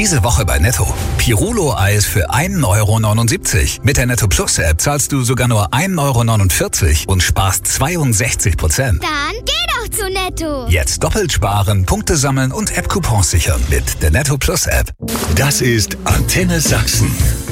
Diese Woche bei Netto. Pirulo-Eis für 1,79 €. Mit der Netto Plus App zahlst du sogar nur 1,49 € und sparst 62%. Dann geh doch zu Netto. Jetzt doppelt sparen, Punkte sammeln und App-Coupons sichern mit der Netto Plus App. Das ist Antenne Sachsen.